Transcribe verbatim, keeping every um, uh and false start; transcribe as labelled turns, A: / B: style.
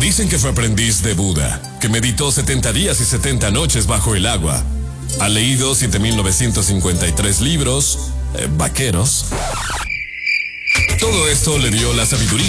A: Dicen que fue aprendiz de Buda, que meditó setenta días y setenta noches bajo el agua. Ha leído siete mil novecientos cincuenta y tres libros, eh, vaqueros. Todo esto le dio la sabiduría